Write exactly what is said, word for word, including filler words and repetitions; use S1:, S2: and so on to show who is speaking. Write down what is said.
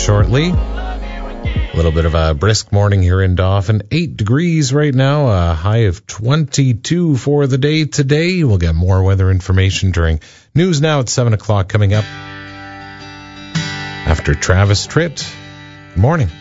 S1: Shortly. A little bit of a brisk morning here in Dauphin. Eight degrees right now, a high of twenty-two for the day today. We'll get more weather information during News Now at seven o'clock coming up after Travis Tritt. Good morning.